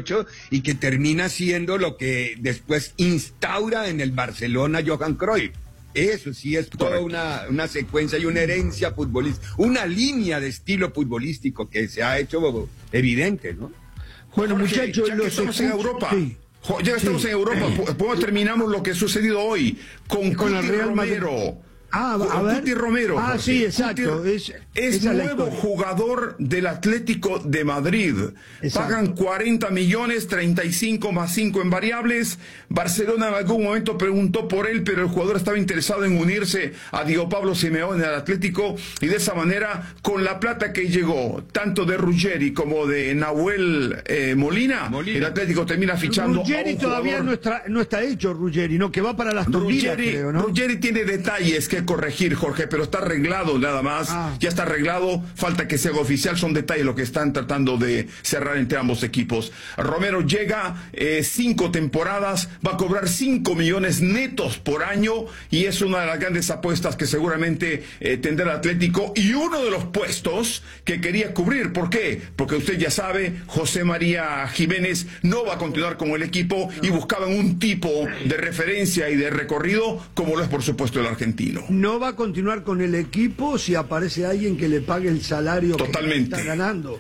18 y que termina siendo lo que después instaura en el Barcelona Johan Cruyff. Eso sí es toda una secuencia y una herencia futbolística, una línea de estilo futbolístico que se ha hecho evidente, ¿no? Bueno, Jorge, muchachos, ya que estamos en Europa. Sí. Ya estamos en Europa, ¿cómo terminamos lo que ha sucedido hoy? Con el Cuti Real Madrid. Romero. A ver. Cuti Romero. Ah, Jorge. sí, exacto. Es esa es la nuevo historia. jugador del Atlético de Madrid. Exacto. Pagan 40 millones, 35 más 5 en variables. Barcelona en algún momento preguntó por él, pero el jugador estaba interesado en unirse a Diego Pablo Simeone al Atlético, y de esa manera, con la plata que llegó, tanto de Ruggeri como de Nahuel Molina, el Atlético termina fichando Ruggeri a un todavía jugador. no está hecho, Ruggeri, ¿no? Que va para las Villa, creo, ¿no? Ruggeri tiene detalles que corregir, Jorge, pero está arreglado nada más. Ya está arreglado, falta que se haga oficial, son detalles lo que están tratando de cerrar entre ambos equipos. Romero llega 5 temporadas, va a cobrar 5 millones netos por año, y es una de las grandes apuestas que seguramente tendrá el Atlético, y uno de los puestos que quería cubrir. ¿Por qué? Porque usted ya sabe, José María Jiménez no va a continuar con el equipo, y buscaban un tipo de referencia y de recorrido como lo es, por supuesto, el argentino. No va a continuar con el equipo si aparece alguien que le pague el salario que está ganando.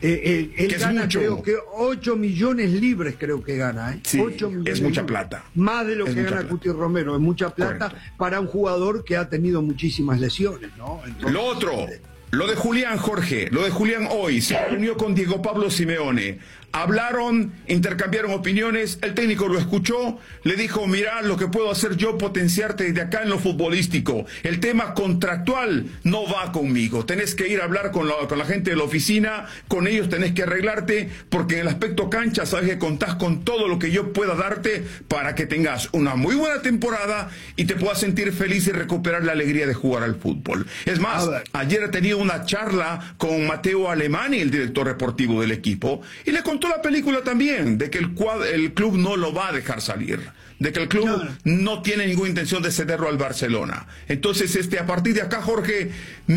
Él gana, mucho. creo que 8 millones libres, creo que gana. Sí, 8 millones es mucha libres. plata. Más de lo Es que mucha gana plata. Cuti Romero, es mucha plata. Correcto. Para un jugador que ha tenido muchísimas lesiones, ¿no? Entonces, Lo otro, lo de Julián, Jorge, lo de Julián hoy, se reunió con Diego Pablo Simeone. Hablaron, intercambiaron opiniones, el técnico lo escuchó, le dijo: mirá, lo que puedo hacer yo, potenciarte desde acá en lo futbolístico. El tema contractual no va conmigo, tenés que ir a hablar con la gente de la oficina, con ellos tenés que arreglarte, porque en el aspecto cancha sabes que contás con todo lo que yo pueda darte para que tengas una muy buena temporada y te puedas sentir feliz y recuperar la alegría de jugar al fútbol. Es más, ayer he tenido una charla con Mateo Alemani, el director deportivo del equipo, y le contó la película también, de que el club no lo va a dejar salir, de que el club no tiene ninguna intención de cederlo al Barcelona. Entonces, a partir de acá, Jorge,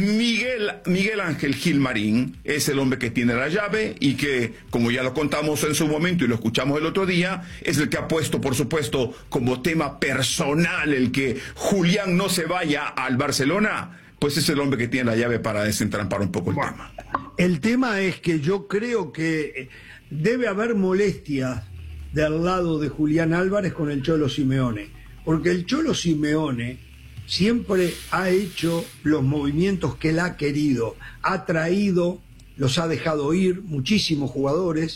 Miguel Ángel Gilmarín es el hombre que tiene la llave, y que, como ya lo contamos en su momento y lo escuchamos el otro día, es el que ha puesto, por supuesto, como tema personal el que Julián no se vaya al Barcelona. Pues es el hombre que tiene la llave para desentrampar un poco el tema. El tema es que yo creo que debe haber molestia del lado de Julián Álvarez con el Cholo Simeone, porque el Cholo Simeone siempre ha hecho los movimientos que él ha querido, ha traído, los ha dejado ir muchísimos jugadores,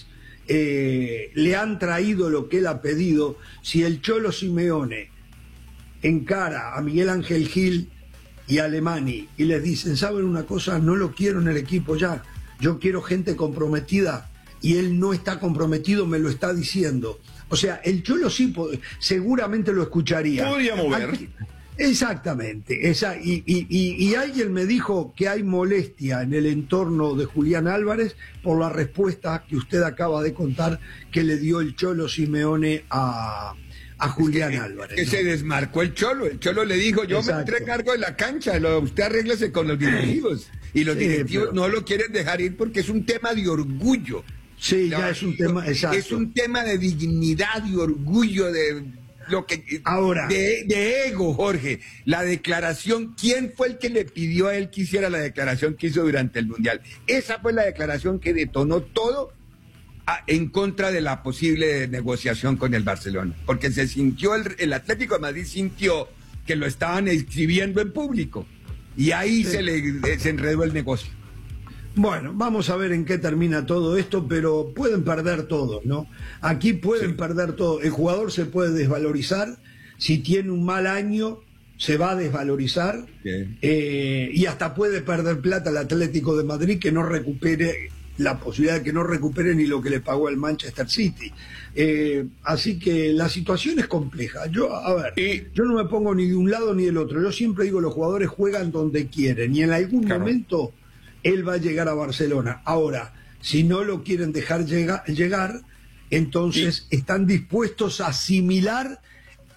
le han traído lo que él ha pedido. Si el Cholo Simeone encara a Miguel Ángel Gil y a Alemani y les dicen: ¿saben una cosa? No lo quiero en el equipo ya, yo quiero gente comprometida, y él no está comprometido, me lo está diciendo. O sea, el Cholo sí seguramente lo escucharía. Podría mover. Exactamente. Y alguien me dijo que hay molestia en el entorno de Julián Álvarez por la respuesta que usted acaba de contar que le dio el Cholo Simeone a Julián Álvarez. Que se desmarcó el Cholo le dijo: yo me entré cargo de la cancha, usted arréglese con los directivos. Y los directivos no lo quieren dejar ir porque es un tema de orgullo. Sí, ya es un tema, exacto. Es un tema de dignidad y orgullo, de lo que ahora de ego, Jorge. La declaración, ¿quién fue el que le pidió a él que hiciera la declaración que hizo durante el Mundial? Esa fue la declaración que detonó todo en contra de la posible negociación con el Barcelona, porque se sintió el Atlético de Madrid sintió que lo estaban escribiendo en público, y ahí se enredó el negocio. Bueno, vamos a ver en qué termina todo esto, pero pueden perder todos, ¿no? Aquí pueden perder todo. El jugador se puede desvalorizar, si tiene un mal año se va a desvalorizar, y hasta puede perder plata el Atlético de Madrid, que no recupere, la posibilidad de que no recupere ni lo que le pagó al Manchester City. Así que la situación es compleja. Yo no me pongo ni de un lado ni del otro. Yo siempre digo: los jugadores juegan donde quieren, y en algún momento él va a llegar a Barcelona. Ahora, si no lo quieren dejar llegar, entonces están dispuestos a asimilar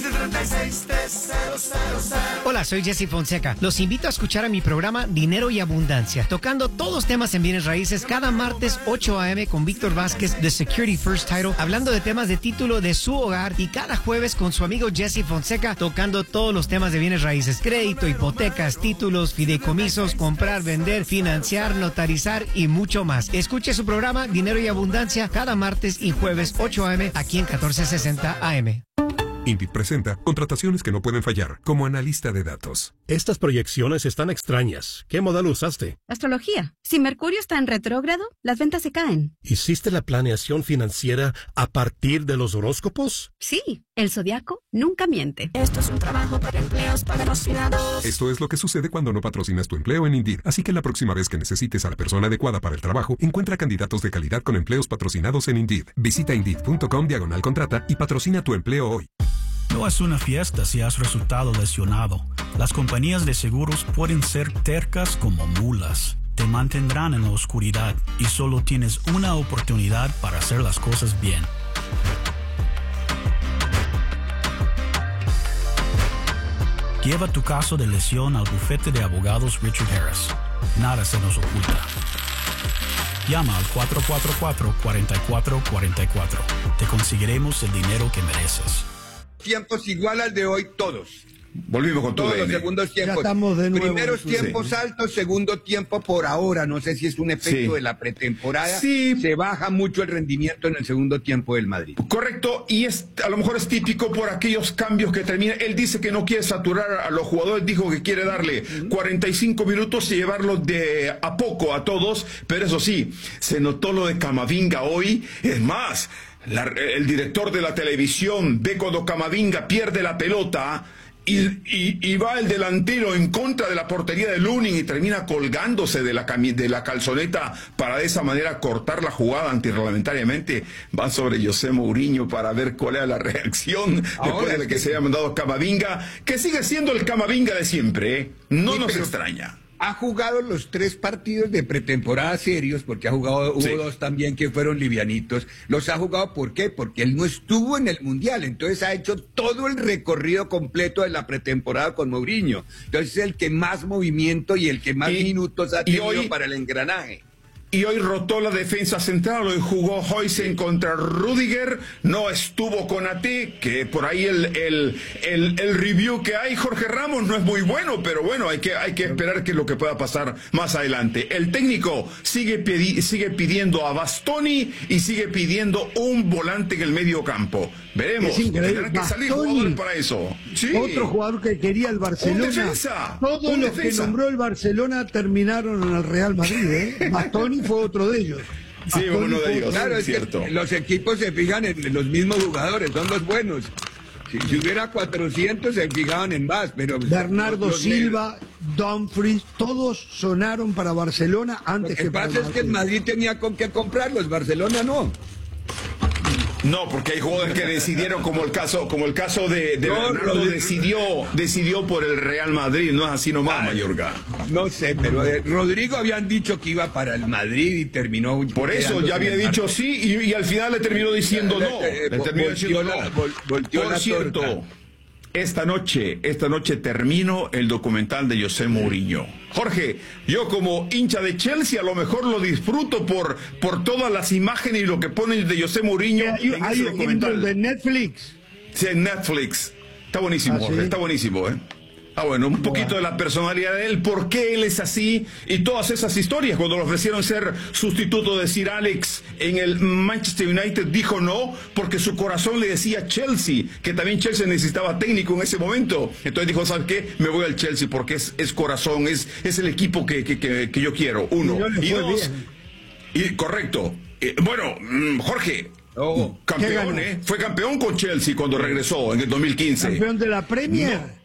736-300. Hola, soy Jesse Fonseca. Los invito a escuchar a mi programa Dinero y Abundancia, tocando todos los temas en bienes raíces cada martes 8 a.m. con Víctor Vázquez de Security First Title, hablando de temas de título de su hogar, y cada jueves con su amigo Jesse Fonseca, tocando todos los temas de bienes raíces: crédito, hipotecas, títulos, fideicomisos, comprar, vender, financiar, notarizar y mucho más. Escuche su programa Dinero y Abundancia cada martes y jueves 8 a.m. aquí en 1460 AM. Indeed presenta contrataciones que no pueden fallar, como analista de datos. Estas proyecciones están extrañas. ¿Qué modelo usaste? Astrología. Si Mercurio está en retrógrado, las ventas se caen. ¿Hiciste la planeación financiera a partir de los horóscopos? Sí, el zodiaco nunca miente. Esto es un trabajo para empleos patrocinados. Esto es lo que sucede cuando no patrocinas tu empleo en Indeed. Así que la próxima vez que necesites a la persona adecuada para el trabajo, encuentra candidatos de calidad con empleos patrocinados en Indeed. Visita Indeed.com/contrata y patrocina tu empleo hoy. No es una fiesta si has resultado lesionado. Las compañías de seguros pueden ser tercas como mulas. Te mantendrán en la oscuridad y solo tienes una oportunidad para hacer las cosas bien. Lleva tu caso de lesión al bufete de abogados Richard Harris. Nada se nos oculta. Llama al 444-4444. Te conseguiremos el dinero que mereces. Tiempos igual al de hoy, todos. Volvimos con todos los segundos tiempos. Ya estamos de nuevo. Primeros tiempos altos, segundo tiempo por ahora. No sé si es un efecto de la pretemporada. Sí. Se baja mucho el rendimiento en el segundo tiempo del Madrid. Correcto, y a lo mejor es típico por aquellos cambios que termina. Él dice que no quiere saturar a los jugadores, dijo que quiere darle 45 minutos y llevarlos de a poco a todos, pero eso sí, se notó lo de Camavinga hoy. Es más, el director de la televisión ve cuando Camavinga pierde la pelota y va el delantero en contra de la portería de Lunin y termina colgándose de la calzoneta para de esa manera cortar la jugada antirreglamentariamente. Va sobre José Mourinho para ver cuál era la reacción después de que se haya mandado Camavinga, que sigue siendo el Camavinga de siempre, ¿eh? No nos extraña. Ha jugado los 3 partidos de pretemporada serios, porque hubo 2 también que fueron livianitos. Los ha jugado, ¿por qué? Porque él no estuvo en el Mundial, entonces ha hecho todo el recorrido completo de la pretemporada con Mourinho. Entonces es el que más movimiento y el que más minutos ha tenido para el engranaje. Y hoy rotó la defensa central, hoy jugó Huijsen contra Rudiger, no estuvo Konaté, que por ahí el review que hay, Jorge Ramos, no es muy bueno, pero bueno, hay que esperar qué es lo que pueda pasar más adelante. El técnico sigue pidiendo a Bastoni y sigue pidiendo un volante en el medio campo. Veremos, tendrán que salir jugadores para eso. Sí. Otro jugador que quería el Barcelona. Todos los que nombró el Barcelona terminaron en el Real Madrid, ¿eh? Bastoni fue otro de ellos. Sí, uno de ellos. Claro, es cierto. Los equipos se fijan en los mismos jugadores, son los buenos. Si hubiera 400 se fijaban en más, pero Bernardo Silva, Dumfries, todos sonaron para Barcelona antes que para Madrid. Lo que pasa es que el Madrid tenía con qué comprarlos, Barcelona no. No, porque hay jugadores que decidieron, como el caso de Bernardo decidió por el Real Madrid, no es así nomás, Mayorga. No sé, pero Rodrigo habían dicho que iba para el Madrid y terminó. Por eso ya había dicho sí y al final le terminó diciendo no. Le terminó diciendo no. Por cierto, esta noche termino el documental de José Mourinho. Jorge, yo como hincha de Chelsea a lo mejor lo disfruto por todas las imágenes y lo que ponen de José Mourinho en ese documental. ¿De Netflix? Sí, en Netflix. Está buenísimo, Jorge, ¿sí? Está buenísimo, ¿eh? Bueno, un poquito de la personalidad de él, por qué él es así y todas esas historias. Cuando le ofrecieron ser sustituto de Sir Alex en el Manchester United, dijo no, porque su corazón le decía Chelsea, que también Chelsea necesitaba técnico en ese momento. Entonces dijo, ¿sabes qué? Me voy al Chelsea porque es corazón, es el equipo que yo quiero. Uno. Y dos, correcto. Bueno, Jorge, campeón, fue campeón con Chelsea cuando regresó en el 2015. ¿Campeón de la Premier?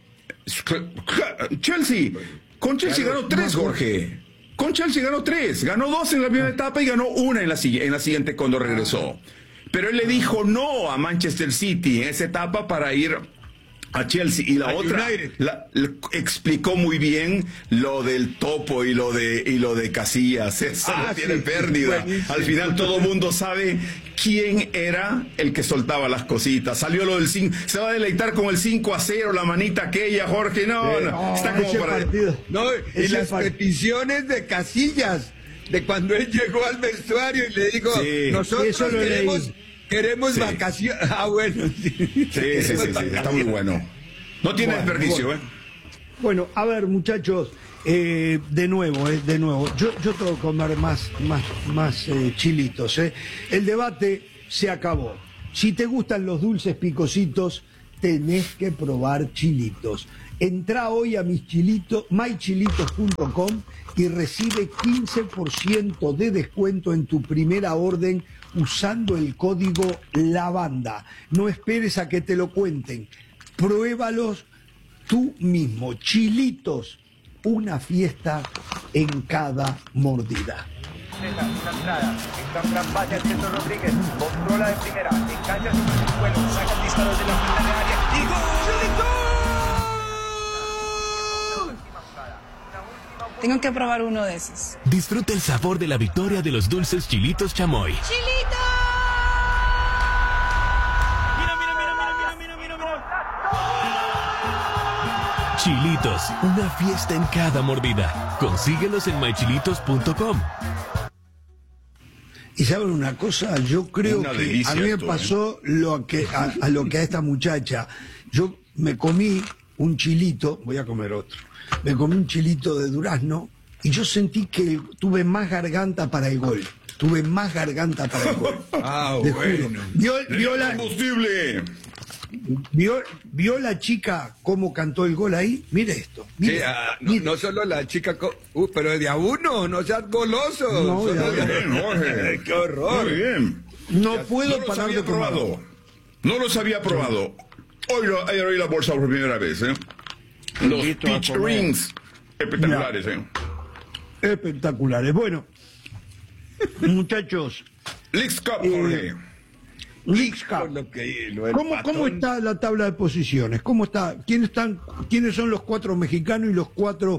Chelsea, con Chelsea ganó 3, Jorge. Con Chelsea ganó 3, ganó 2 en la primera etapa y ganó 1 en la siguiente cuando regresó. Pero él le dijo no a Manchester City en esa etapa para ir a Chelsea, y la otra explicó muy bien lo del Topo y lo de Casillas. Eso no tiene pérdida. Buenísimo. Al final todo mundo sabe quién era el que soltaba las cositas. Salió lo del 5, se va a deleitar con el 5-0, la manita aquella, Jorge. No, está como para partido. No, y las peticiones de Casillas, de cuando él llegó al vestuario y le dijo, nosotros queremos vacaciones. Ah, bueno. Sí, está muy bueno. No tiene desperdicio, Bueno, a ver, muchachos, de nuevo, yo tengo que comer más chilitos, El debate se acabó. Si te gustan los dulces picositos, tenés que probar chilitos. Entrá hoy a mychilitos.com y recibe 15% de descuento en tu primera orden usando el código LAVANDA. No esperes a que te lo cuenten. Pruébalos tú mismo. Chilitos, una fiesta en cada mordida. Una entrada, en gran pase al centro Rodríguez, controla de primera, engancha su vuelo, saca el disparo de la final de área y ¡gol! Tengo que probar uno de esos. Disfruta el sabor de la victoria de los dulces Chilitos Chamoy. ¡Chilitos! Chilitos, una fiesta en cada mordida. Consíguelos en mychilitos.com. Y saben una cosa, yo creo que a mí me pasó lo que a esta muchacha. Yo me comí un chilito, voy a comer otro. Me comí un chilito de durazno y yo sentí que tuve más garganta para el gol. Tuve más garganta para el gol. Ah, Te bueno. ¿Vio la combustible? ¿Vio la chica cómo cantó el gol ahí? Mire esto. Mire, no solo la chica, pero de a uno, no seas goloso. No, bien, Jorge. ¡Qué horror! Muy bien. No puedo parar de probarlo. No los había probado. Hoy la bolsa por primera vez, Los Peach Rings. Espectaculares, Espectaculares. Bueno, muchachos. Leagues Cup, Jorge. Leagues Cup. ¿Cómo está la tabla de posiciones? ¿Cómo está? ¿Quiénes son los 4 mexicanos y los 4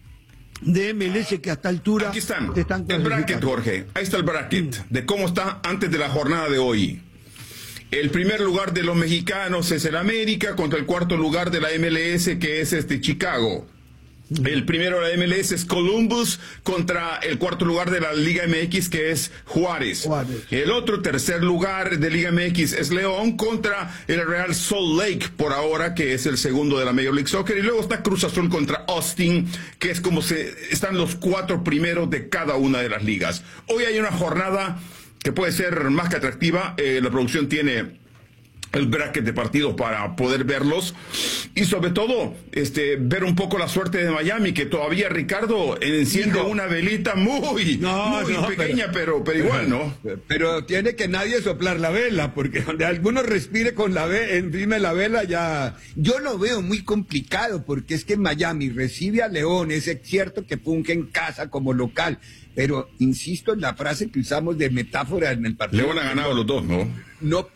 de MLS que hasta altura aquí están? Te están el bracket, Jorge. Ahí está el bracket de cómo está antes de la jornada de hoy. El primer lugar de los mexicanos es el América contra el cuarto lugar de la MLS, que es Chicago. El primero de la MLS es Columbus contra el cuarto lugar de la Liga MX, que es Juárez. El otro tercer lugar de Liga MX es León contra el Real Salt Lake por ahora, que es el segundo de la Major League Soccer. Y luego está Cruz Azul contra Austin, que es como están los 4 primeros de cada una de las ligas. Hoy hay una jornada que puede ser más que atractiva. La producción tiene el bracket de partidos para poder verlos y sobre todo ver un poco la suerte de Miami, que todavía Ricardo enciende una velita muy pequeña, pero igual, ¿no? Pero tiene que nadie soplar la vela, porque donde alguno respire con la encima de la vela ya... Yo lo veo muy complicado, porque es que Miami recibe a León, es cierto que funge en casa como local, pero insisto en la frase que usamos de metáfora en el partido. León ha ganado los dos, ¿no? No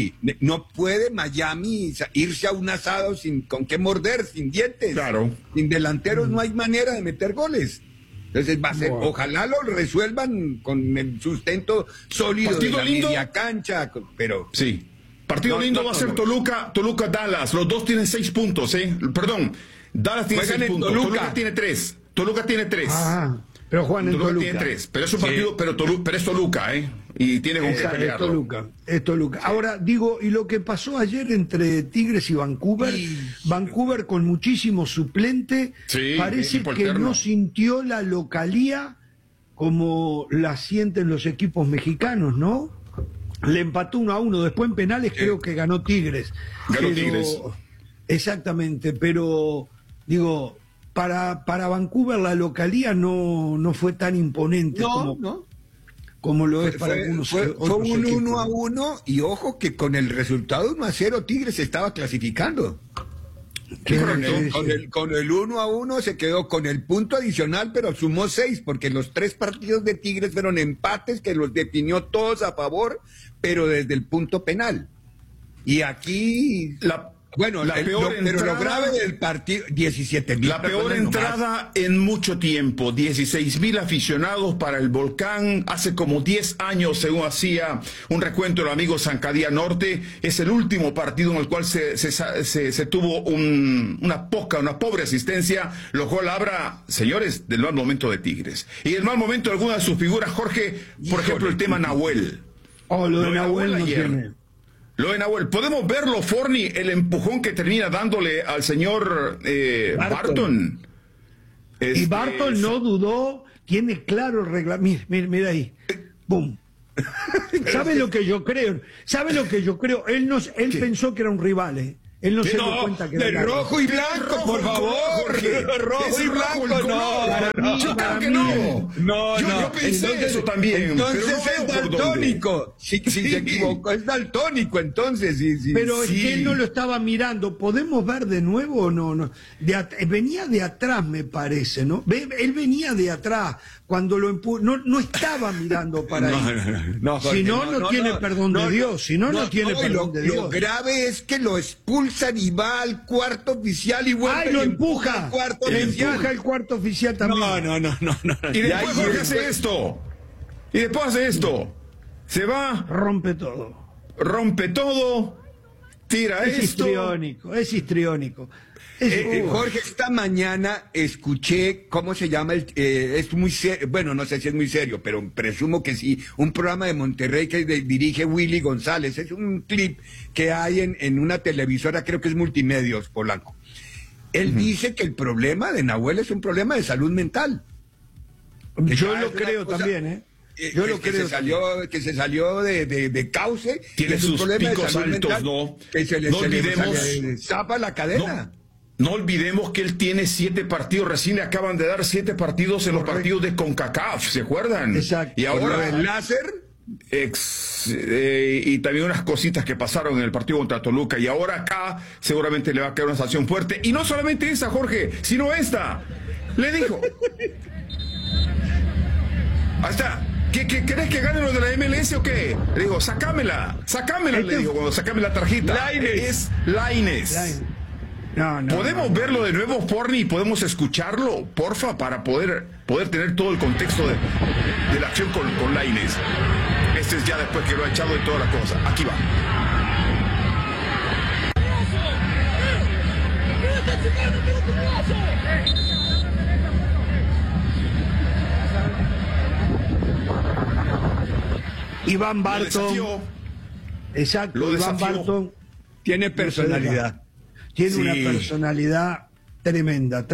puede Miami irse a un asado con qué morder, sin dientes. Claro. Sin delanteros no hay manera de meter goles. Entonces va a ser, ojalá lo resuelvan con el sustento sólido de la media cancha, pero... Sí. Partido lindo va a ser Toluca-Dallas. Los dos tienen 6 puntos, Perdón, Dallas tiene 6 puntos. Toluca tiene 3. Toluca tiene 3. Pero Juan en Toluca tiene 3, pero es un partido, pero es Toluca, y tiene con qué pelearlo. Es Toluca. Ahora digo, y lo que pasó ayer entre Tigres y Vancouver, Vancouver con muchísimo suplente, parece que no sintió la localía como la sienten los equipos mexicanos, ¿no? Le empató 1-1, después en penales creo que ganó Tigres. Tigres. Exactamente, pero digo... Para Vancouver la localía no fue tan imponente como lo es para algunos fue un equipos. 1-1 y ojo que con el resultado 1-0 Tigres se estaba clasificando. Con el 1-1 se quedó con el punto adicional, pero sumó 6 porque los 3 partidos de Tigres fueron empates que los definió todos a favor, pero desde el punto penal. Y aquí Bueno, pero lo grave del partido, 17.000. La peor entrada en mucho tiempo, 16.000 aficionados para el Volcán. Hace como 10 años, según hacía un recuento el amigo Zancadía Norte, es el último partido en el cual se tuvo una pobre asistencia, lo cual habla, señores, del mal momento de Tigres. Y el mal momento de algunas de sus figuras, Jorge, por ejemplo, el tema Nahuel. Lo de Nahuel no ayer. tiene. Lo de Nahuel, podemos verlo, Forni, el empujón que termina dándole al señor Barton. Y Barton no dudó, tiene claro el reglamento. Mira ahí. ¡Bum! ¿Sabe lo que yo creo? Él pensó que era un rival, Él no se dio cuenta que era rojo y blanco, por favor. Jorge. Rojo y blanco, no. Yo creo que no. Yo pensé eso también. Entonces es daltónico. Si se equivocó, es daltónico, entonces. Sí. Pero es que él no lo estaba mirando. ¿Podemos ver de nuevo o no? Venía de atrás, me parece, ¿no? Él venía de atrás. Cuando lo no estaba mirando para ahí. Si no tiene perdón de Dios. Si no tiene perdón de Dios. Lo grave es que lo expulsan y va al cuarto oficial y vuelve. ¡Ay, lo empuja! Empuja el cuarto oficial también. No. Y después Jorge hace esto. Se va. Rompe todo. Tira esto. Es histriónico. Jorge, esta mañana escuché, ¿cómo se llama? Es muy serio, bueno, no sé si es muy serio, pero presumo que sí, un programa de Monterrey que dirige Willy González. Es un clip que hay en una televisora, creo que es Multimedios, Polanco. Él dice que el problema de Nahuel es un problema de salud mental. Yo lo creo también, Yo lo creo. Que se salió de cauce. Tiene sus picos altos, mental, ¿no? Que se le zapa la cadena. No olvidemos que él tiene 7 partidos, recién le acaban de dar 7 partidos en los partidos de CONCACAF, ¿se acuerdan? Exacto. Y ahora el láser. Y también unas cositas que pasaron en el partido contra Toluca, y ahora acá seguramente le va a caer una sanción fuerte, y no solamente esa, Jorge, sino esta. Le dijo. Ahí está. ¿Qué querés que gane lo de la MLS o qué? Le digo, sacámela, le digo, cuando sacame la tarjeta. Es Lainez. No. ¿Podemos verlo de nuevo, Forni, y podemos escucharlo, porfa, para poder tener todo el contexto de la acción con Lainez? Este es ya después que lo ha echado y toda la cosa. Aquí va. Iván Barton. Exacto, Iván Barton tiene personalidad. Tiene una personalidad tremenda.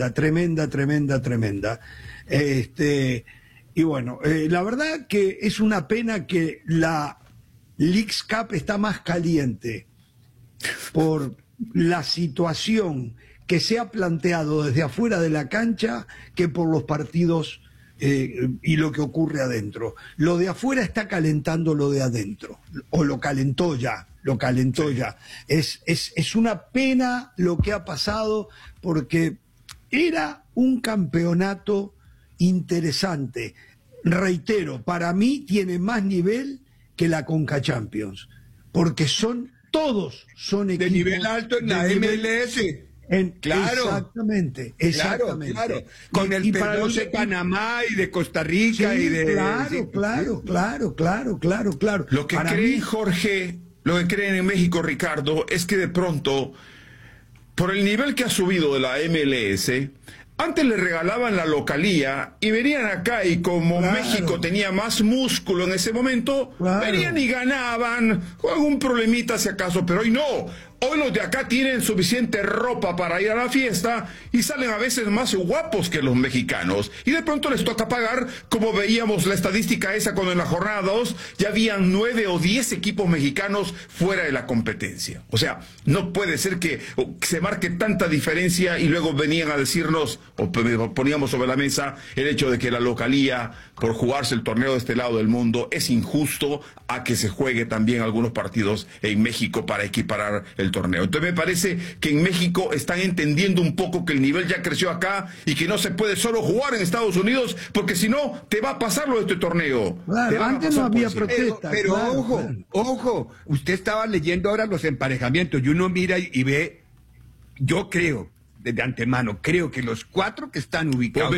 Y bueno, la verdad que es una pena que la Leagues Cup está más caliente por la situación que se ha planteado desde afuera de la cancha que por los partidos y lo que ocurre adentro. Lo de afuera está calentando lo de adentro, o lo calentó ya. Es una pena lo que ha pasado, porque era un campeonato interesante. Reitero, para mí tiene más nivel que la Conca Champions, porque todos son equipos de nivel alto en la MLS. Claro. Exactamente. Claro. Con el perdón de Panamá y de Costa Rica y de... Claro. Lo que creen, Jorge, lo que creen en México, Ricardo, es que de pronto, por el nivel que ha subido de la MLS, antes le regalaban la localía y venían acá, y como México tenía más músculo en ese momento, venían y ganaban, con algún problemita si acaso, pero hoy no. Hoy los de acá tienen suficiente ropa para ir a la fiesta y salen a veces más guapos que los mexicanos. Y de pronto les toca pagar, como veíamos la estadística esa cuando en la jornada 2 ya habían 9 o 10 equipos mexicanos fuera de la competencia. O sea, no puede ser que se marque tanta diferencia y luego venían a decirnos, o poníamos sobre la mesa, el hecho de que la localía, por jugarse el torneo de este lado del mundo, es injusto a que se juegue también algunos partidos en México para equiparar el el torneo. Entonces me parece que en México están entendiendo un poco que el nivel ya creció acá y que no se puede solo jugar en Estados Unidos, porque si no, te va a pasar lo de este torneo. Claro, antes no había protesta. Pero claro, ojo, usted estaba leyendo ahora los emparejamientos y uno mira y ve, yo creo, de antemano, creo que los 4 que están ubicados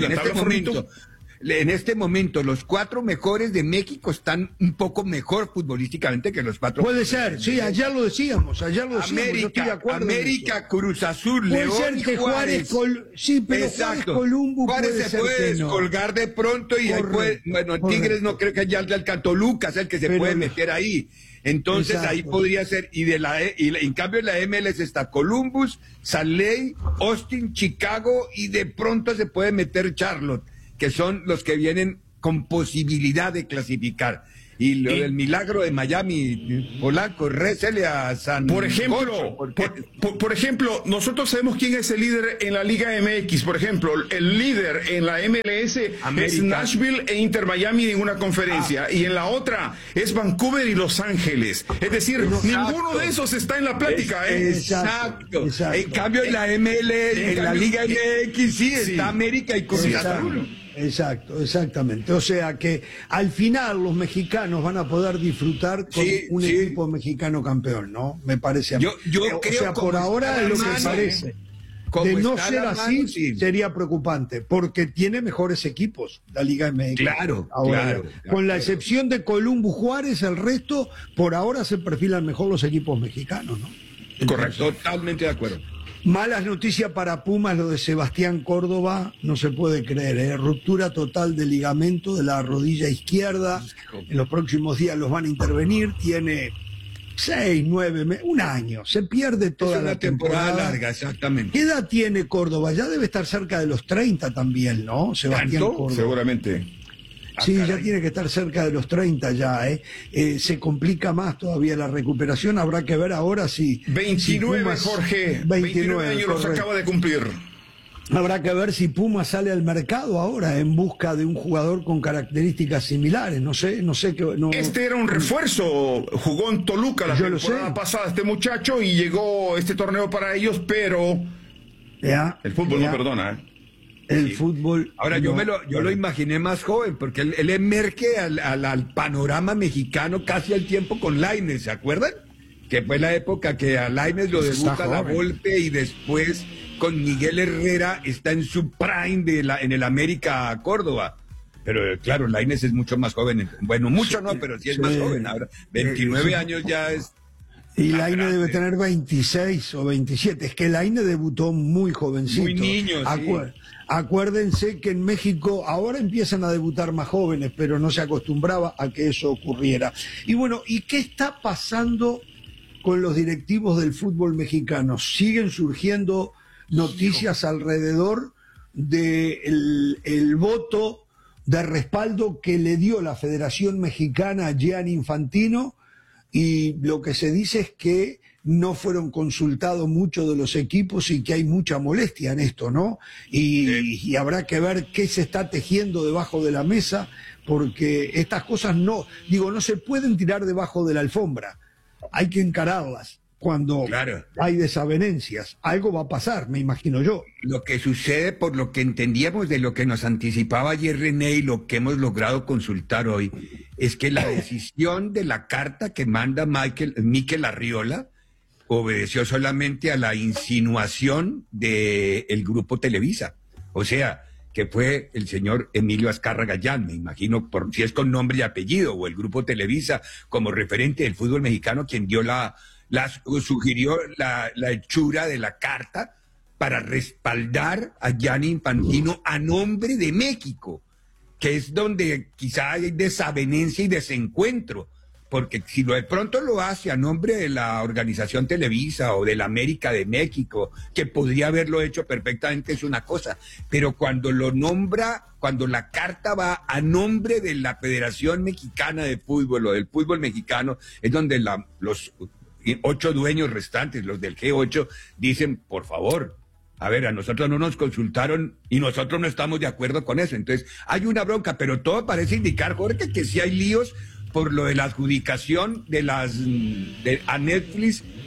en este momento, los 4 mejores de México están un poco mejor futbolísticamente que los 4. Puede ser, sí, ayer lo decíamos. América, Cruz Azul, puede León ser que y Juárez. Sí, pero Juárez Columbo Juárez se puede descolgar de pronto y ahí Tigres no creo que haya el Toluca es el que se puede meter ahí. Entonces ahí podría ser, y en cambio en la MLS está Columbus, Salt Lake, Austin, Chicago, y de pronto se puede meter Charlotte, que son los que vienen con posibilidad de clasificar. Y lo del milagro de Miami, Polanco, récele a San Por ejemplo, por ejemplo, nosotros sabemos quién es el líder en la Liga MX. Por ejemplo, el líder en la MLS es Nashville e Inter Miami en una conferencia. Y en la otra es Vancouver y Los Ángeles. Es decir, ninguno de esos está en la plática. Exacto. En cambio, en la MLS, en la Liga MX, sí, está América y Cruz Azul. Exactamente. O sea que al final los mexicanos van a poder disfrutar con un equipo mexicano campeón, ¿no? Me parece a mí. Yo creo, o sea, por ahora es lo que parece. De no ser así, sería preocupante, porque tiene mejores equipos la Liga MX. Claro, con la excepción de Columbus, Juárez, el resto, por ahora se perfilan mejor los equipos mexicanos, ¿no? Entonces, correcto, totalmente de acuerdo. Malas noticias para Pumas, lo de Sebastián Córdoba, no se puede creer, ruptura total de ligamento de la rodilla izquierda, en los próximos días los van a intervenir, tiene 6, 9 meses, un año, se pierde toda la temporada larga, exactamente. ¿Qué edad tiene Córdoba? Ya debe estar cerca de los 30 también, ¿no? Sebastián Córdoba. Seguramente. Sí, ya tiene que estar cerca de los 30 ya, se complica más todavía la recuperación, habrá que ver ahora si... 29, si Pumas, Jorge, 29 años los acaba de cumplir. Habrá que ver si Pumas sale al mercado ahora en busca de un jugador con características similares, no sé qué... No, este era un refuerzo, jugó en Toluca la temporada pasada este muchacho y llegó este torneo para ellos, pero el fútbol no perdona, El fútbol. Ahora yo lo imaginé más joven, porque él emerge al panorama mexicano casi al tiempo con Lainez, ¿se acuerdan? Que fue la época que a Lainez lo debuta la Volpe y después con Miguel Herrera está en su prime en el América Córdoba. Pero claro, Lainez es mucho más joven. Bueno, mucho no, pero sí es más joven ahora. 29 años ya es... Y Lainez debe tener 26 o 27. Es que Lainez debutó muy jovencito. Muy niño, Acuérdense que en México ahora empiezan a debutar más jóvenes, pero no se acostumbraba a que eso ocurriera. Y bueno, ¿y qué está pasando con los directivos del fútbol mexicano? Siguen surgiendo noticias alrededor del voto de respaldo que le dio la Federación Mexicana a Gianni Infantino, y lo que se dice es que no fueron consultados muchos de los equipos y que hay mucha molestia en esto, ¿no? Y habrá que ver qué se está tejiendo debajo de la mesa, porque estas cosas no se pueden tirar debajo de la alfombra, hay que encararlas. Cuando hay desavenencias, algo va a pasar, me imagino yo. Lo que sucede, por lo que entendíamos de lo que nos anticipaba ayer René y lo que hemos logrado consultar hoy, es que la decisión de la carta que manda Mikel Arriola obedeció solamente a la insinuación del grupo Televisa. O sea, que fue el señor Emilio Azcárraga Gallán, me imagino, por si es con nombre y apellido, o el grupo Televisa como referente del fútbol mexicano, quien dio sugirió la hechura de la carta para respaldar a Gianni Infantino a nombre de México, que es donde quizá hay desavenencia y desencuentro, porque si de pronto lo hace a nombre de la organización Televisa o de la América de México, que podría haberlo hecho perfectamente, es una cosa, pero cuando lo nombra, cuando la carta va a nombre de la Federación Mexicana de Fútbol o del fútbol mexicano, es donde los 8 dueños restantes, los del G8, dicen, por favor, a ver, a nosotros no nos consultaron y nosotros no estamos de acuerdo con eso. Entonces, hay una bronca, pero todo parece indicar, Jorge, que sí hay líos por lo de la adjudicación a Netflix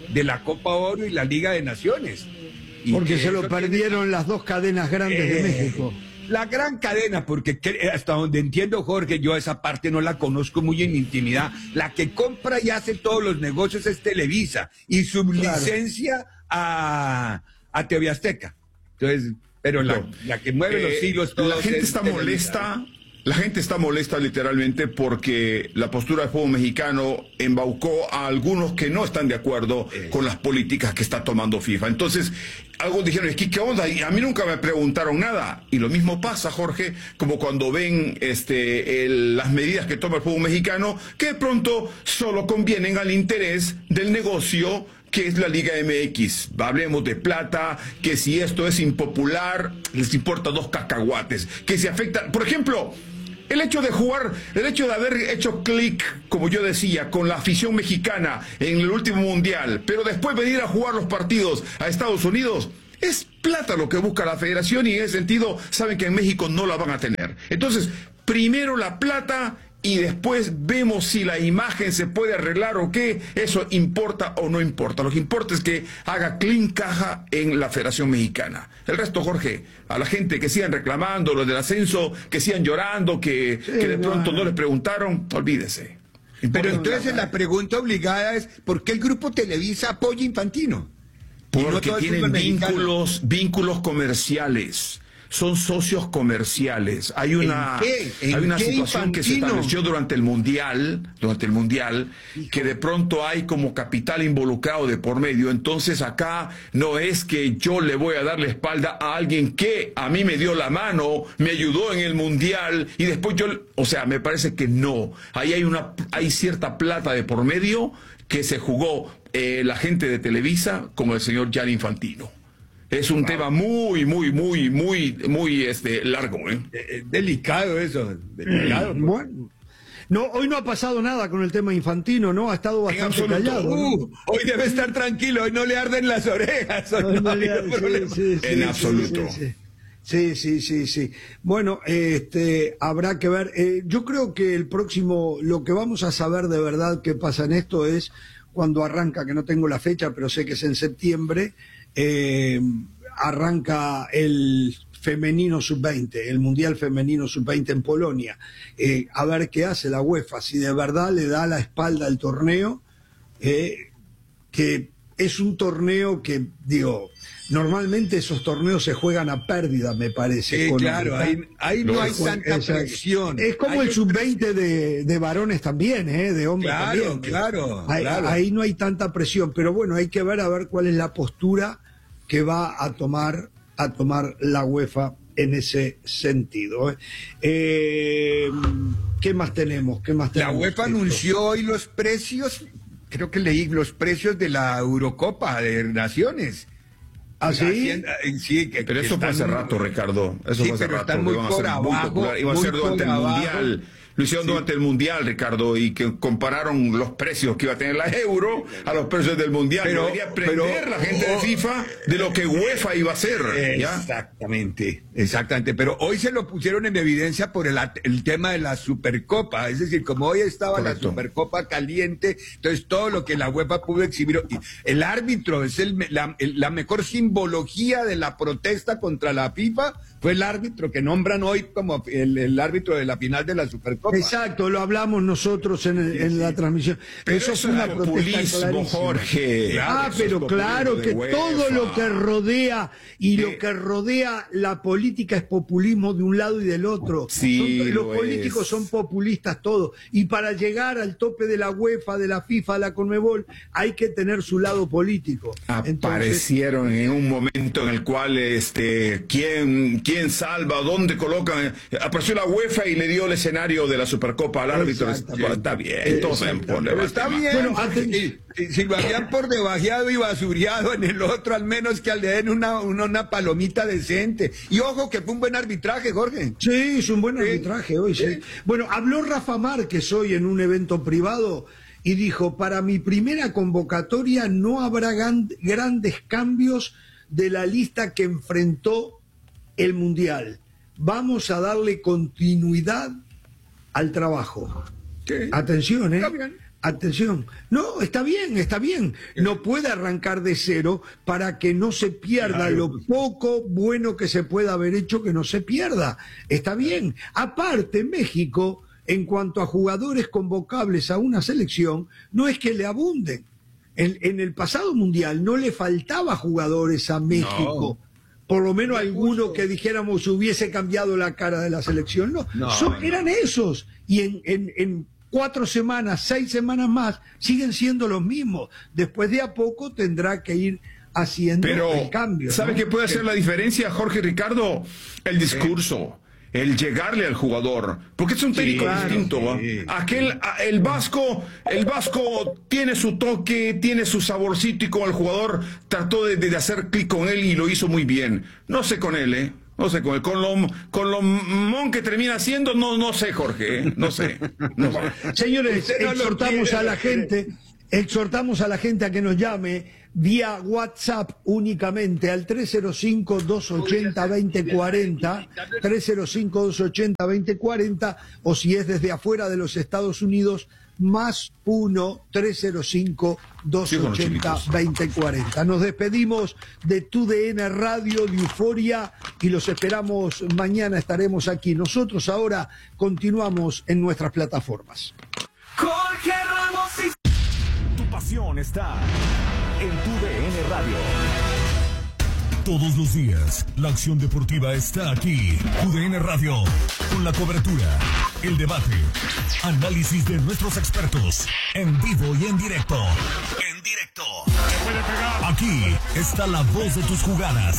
de la Copa Oro y la Liga de Naciones. Y porque se lo perdieron las dos cadenas grandes de México. La gran cadena, porque hasta donde entiendo, Jorge, yo esa parte no la conozco muy en intimidad. La que compra y hace todos los negocios es Televisa y sublicencia a TV Azteca. Entonces, pero la que mueve los hilos todos. La gente está molesta. La gente está molesta literalmente porque la postura del fútbol mexicano embaucó a algunos que no están de acuerdo con las políticas que está tomando FIFA. Entonces, algunos dijeron, ¿qué onda? Y a mí nunca me preguntaron nada. Y lo mismo pasa, Jorge, como cuando ven las medidas que toma el fútbol mexicano, que de pronto solo convienen al interés del negocio que es la Liga MX. Hablemos de plata, que si esto es impopular, les importa 2 cacahuates, que se afecta, por ejemplo, el hecho de haber hecho clic, como yo decía, con la afición mexicana en el último mundial, pero después venir a jugar los partidos a Estados Unidos, es plata lo que busca la federación y en ese sentido saben que en México no la van a tener. Entonces, primero la plata y después vemos si la imagen se puede arreglar o qué, eso importa o no importa. Lo que importa es que haga clean caja en la Federación Mexicana. El resto, Jorge, a la gente que sigan reclamando, los del ascenso, que sigan llorando, que de pronto no les preguntaron, olvídese. Pero entonces la pregunta obligada es, ¿por qué el grupo Televisa apoya a Infantino? Porque tienen vínculos comerciales. Son socios comerciales. Hay una situación que se estableció durante el mundial, que de pronto hay como capital involucrado de por medio. Entonces acá no es que yo le voy a dar la espalda a alguien que a mí me dio la mano, me ayudó en el mundial y después me parece que no. Ahí hay cierta plata de por medio que se jugó la gente de Televisa con el señor Gianni Infantino. Es un tema muy largo, delicado eso, delicado. Bueno, no, hoy no ha pasado nada con el tema Infantino, ¿no? Ha estado bastante callado. ¿No? Hoy debe estar tranquilo, hoy no le arden las orejas. En absoluto. Sí. Bueno, habrá que ver. Yo creo que lo que vamos a saber de verdad que pasa en esto es cuando arranca, que no tengo la fecha, pero sé que es en septiembre, arranca el femenino sub-20, el Mundial Femenino sub-20 en Polonia. A ver qué hace la UEFA, si de verdad le da la espalda al torneo, que es un torneo que, normalmente esos torneos se juegan a pérdida, me parece. Claro, ahí no hay tanta presión. Es como el sub-20 de varones también, de hombres también. Claro. Ahí no hay tanta presión, pero bueno, hay que ver cuál es la postura que va a tomar la UEFA en ese sentido. ¿Qué más tenemos? La UEFA anunció hoy los precios, creo que leí los precios de la Eurocopa de Naciones. ¿Ah, sí? Sí, pero eso fue hace rato, Ricardo. Eso fue hace rato. Están muy por abajo. Iba a ser durante el Mundial. Lo hicieron durante el Mundial, Ricardo, y que compararon los precios que iba a tener la Euro a los precios del Mundial. Debería aprender la gente de FIFA de lo que UEFA iba a hacer. ¿ya? Exactamente. Pero hoy se lo pusieron en evidencia por el tema de la Supercopa. Es decir, como hoy estaba la Supercopa caliente, entonces todo lo que la UEFA pudo exhibir. El árbitro es la mejor simbología de la protesta contra la FIFA. Fue el árbitro que nombran hoy como el árbitro de la final de la Supercopa. Exacto, lo hablamos nosotros en la transmisión. Pero eso es una populismo, Jorge. Pero claro que todo lo que rodea lo que rodea la política es populismo de un lado y del otro. Los políticos son populistas todos. Y para llegar al tope de la UEFA, de la FIFA, de la Conmebol, hay que tener su lado político. Aparecieron en un momento en el cual ¿quién salva? ¿Dónde colocan? Apareció la UEFA y le dio el escenario de la Supercopa al árbitro. Está bien, entonces está bien. Bueno, si lo habían por debajeado y basureado en el otro, al menos que le den una palomita decente. Y ojo que fue un buen arbitraje, Jorge. Sí, es un buen arbitraje hoy. Sí. Bueno, habló Rafa Márquez hoy en un evento privado y dijo: para mi primera convocatoria no habrá grandes cambios de la lista que enfrentó el Mundial. Vamos a darle continuidad al trabajo. ¿Qué? Atención, Atención, no, está bien, no puede arrancar de cero para que no se pierda lo poco bueno que se pueda haber hecho, que no se pierda, está bien. Aparte, México, en cuanto a jugadores convocables a una selección, no es que le abunden. En el pasado mundial no le faltaba jugadores a México. No. Por lo menos alguno que dijéramos hubiese cambiado la cara de la selección. Eran esos. Y en 4 semanas, 6 semanas más, siguen siendo los mismos. Después de a poco tendrá que ir haciendo el cambio. ¿Sabe qué puede hacer la diferencia, Jorge Ricardo? El discurso. El llegarle al jugador, porque es un técnico distinto. El vasco tiene su toque, tiene su saborcito, y como el jugador trató de hacer clic con él y lo hizo muy bien. No sé con él, no sé con él. Con lo mon que termina haciendo, no sé, Jorge, no sé. Señores, exhortamos a la gente a que nos llame vía WhatsApp únicamente al 305-280-2040, 305-280-2040, o si es desde afuera de los Estados Unidos, más 1-305-280-2040. Nos despedimos de TUDN Radio, de Euforia, y los esperamos mañana, estaremos aquí. Nosotros ahora continuamos en nuestras plataformas. Jorge Ramos y... Tu pasión está en TUDN Radio. Todos los días, la acción deportiva está aquí. TUDN Radio, con la cobertura, el debate, análisis de nuestros expertos, en vivo y en directo. Aquí está la voz de tus jugadas.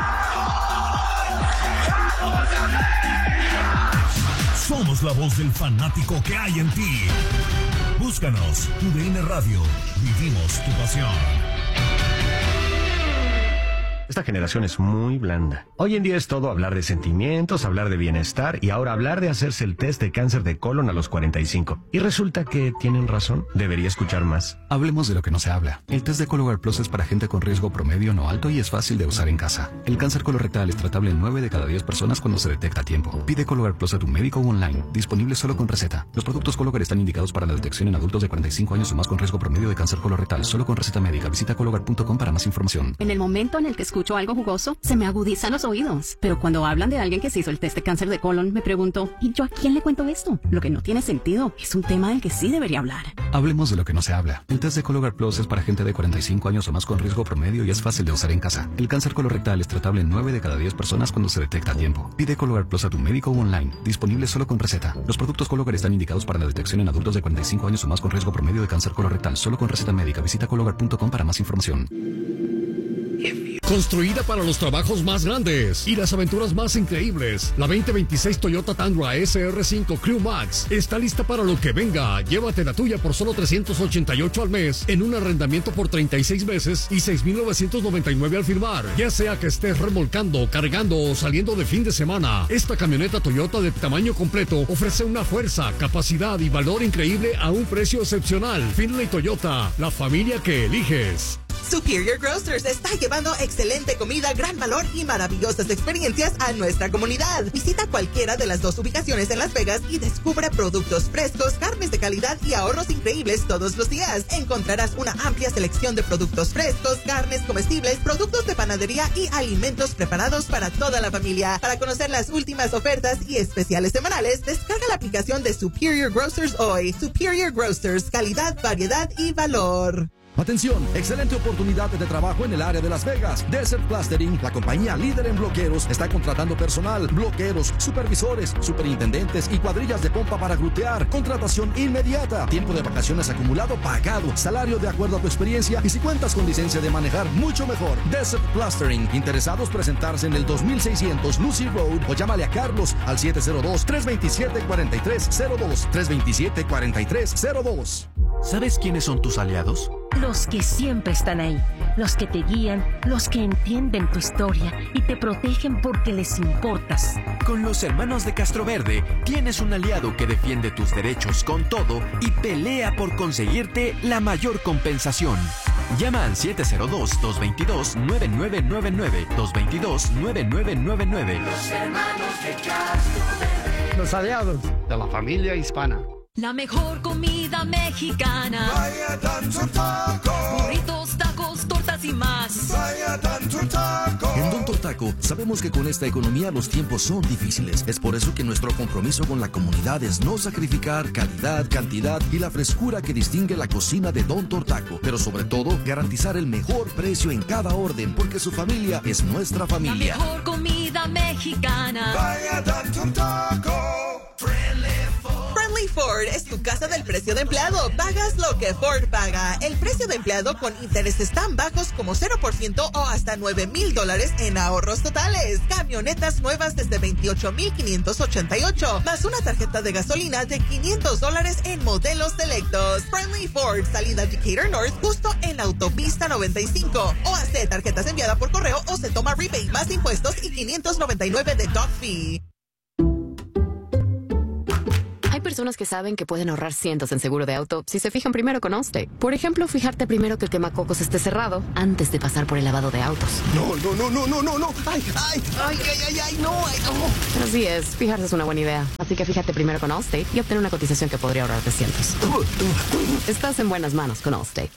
Somos la voz del fanático que hay en ti. Búscanos, TUDN Radio. Vivimos tu pasión. Esta generación es muy blanda. Hoy en día es todo hablar de sentimientos, hablar de bienestar y ahora hablar de hacerse el test de cáncer de colon a los 45. Y resulta que tienen razón. Debería escuchar más. Hablemos de lo que no se habla. El test de Cologuard Plus es para gente con riesgo promedio no alto y es fácil de usar en casa. El cáncer colorectal es tratable en 9 de cada 10 personas cuando se detecta a tiempo. Pide Cologuard Plus a tu médico o online. Disponible solo con receta. Los productos Cologuard están indicados para la detección en adultos de 45 años o más con riesgo promedio de cáncer colorectal. Solo con receta médica. Visita cologuard.com para más información. En el momento en el que escucho algo jugoso, se me agudizan los oídos. Pero cuando hablan de alguien que se hizo el test de cáncer de colon, me pregunto, ¿y yo a quién le cuento esto? Lo que no tiene sentido. Es un tema del que sí debería hablar. Hablemos de lo que no se habla. El test de Cologuard Plus es para gente de 45 años o más con riesgo promedio y es fácil de usar en casa. El cáncer colorectal es tratable en 9 de cada 10 personas cuando se detecta a tiempo. Pide Cologuard Plus a tu médico o online. Disponible solo con receta. Los productos Cologuard están indicados para la detección en adultos de 45 años o más con riesgo promedio de cáncer colorectal. Solo con receta médica. Visita cologuard.com para más información. Construida para los trabajos más grandes y las aventuras más increíbles, la 2026 Toyota Tundra SR5 Crew Max está lista para lo que venga. Llévate la tuya por solo $388 al mes en un arrendamiento por 36 meses y $6,999 al firmar. Ya sea que estés remolcando, cargando o saliendo de fin de semana, esta camioneta Toyota de tamaño completo ofrece una fuerza, capacidad y valor increíble a un precio excepcional. Finlay Toyota, la familia que eliges. Superior Grocers está llevando excelente comida, gran valor y maravillosas experiencias a nuestra comunidad. Visita cualquiera de las 2 ubicaciones en Las Vegas y descubre productos frescos, carnes de calidad y ahorros increíbles todos los días. Encontrarás una amplia selección de productos frescos, carnes comestibles, productos de panadería y alimentos preparados para toda la familia. Para conocer las últimas ofertas y especiales semanales, descarga la aplicación de Superior Grocers hoy. Superior Grocers, calidad, variedad y valor. Atención, excelente oportunidad de trabajo en el área de Las Vegas. Desert Plastering, la compañía líder en bloqueros, está contratando personal, bloqueros, supervisores, superintendentes y cuadrillas de pompa para glutear. Contratación inmediata. Tiempo de vacaciones acumulado pagado. Salario de acuerdo a tu experiencia y si cuentas con licencia de manejar, mucho mejor. Desert Plastering. Interesados presentarse en el 2600 Lucy Road o llámale a Carlos al 702-327-4302. 327-4302. ¿Sabes quiénes son tus aliados? Los que siempre están ahí, los que te guían, los que entienden tu historia y te protegen porque les importas. Con los hermanos de Castroverde tienes un aliado que defiende tus derechos con todo y pelea por conseguirte la mayor compensación. Llama al 702-222-9999, 222-9999. Los hermanos de Castroverde. Los aliados de la familia hispana. La mejor comida mexicana. Vaya Don Taco. Burritos, tacos, tortas y más. Vaya Don Taco. En Don Taco sabemos que con esta economía los tiempos son difíciles. Es por eso que nuestro compromiso con la comunidad es no sacrificar calidad, cantidad y la frescura que distingue la cocina de Don Taco. Pero sobre todo, garantizar el mejor precio en cada orden, porque su familia es nuestra familia. La mejor comida mexicana. Vaya Don Taco. Friendly Ford es tu casa del precio de empleado. Pagas lo que Ford paga. El precio de empleado con intereses tan bajos como 0% o hasta $9,000 en ahorros totales. Camionetas nuevas desde $28,588, más una tarjeta de gasolina de $500 en modelos selectos. Friendly Ford, salida Decatur North, justo en la autopista 95. O hace tarjetas enviadas por correo o se toma rebate más impuestos y $599 de dock fee. Hay personas que saben que pueden ahorrar cientos en seguro de auto si se fijan primero con Allstate. Por ejemplo, fijarte primero que el quemacocos esté cerrado antes de pasar por el lavado de autos. No. Ay, no. Así es, fijarse es una buena idea. Así que fíjate primero con Allstate y obtener una cotización que podría ahorrarte cientos. Estás en buenas manos con Allstate.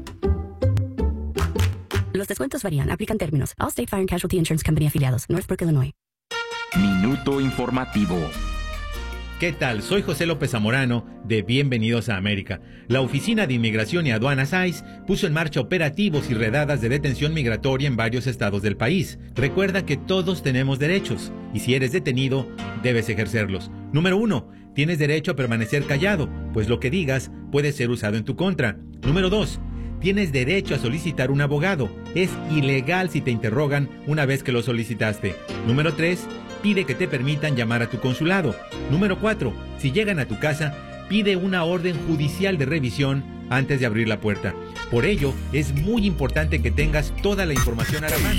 Los descuentos varían, aplican términos. Allstate Fire and Casualty Insurance Company afiliados, Northbrook, Illinois. Minuto informativo. ¿Qué tal? Soy José López Zamorano de Bienvenidos a América. La Oficina de Inmigración y Aduanas ICE puso en marcha operativos y redadas de detención migratoria en varios estados del país. Recuerda que todos tenemos derechos y si eres detenido, debes ejercerlos. Número 1. Tienes derecho a permanecer callado, pues lo que digas puede ser usado en tu contra. Número 2. Tienes derecho a solicitar un abogado. Es ilegal si te interrogan una vez que lo solicitaste. Número 3. Pide que te permitan llamar a tu consulado. Número 4. Si llegan a tu casa, pide una orden judicial de revisión antes de abrir la puerta. Por ello, es muy importante que tengas toda la información a la mano.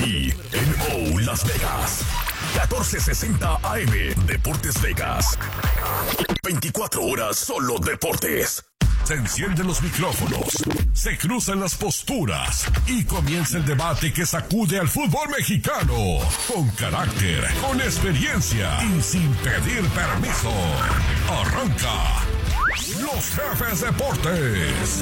INO Las Vegas. 1460 AM. Deportes Vegas. 24 horas solo deportes. Se encienden los micrófonos, se cruzan las posturas y comienza el debate que sacude al fútbol mexicano. Con carácter, con experiencia y sin pedir permiso. Arranca Los Jefes Deportes.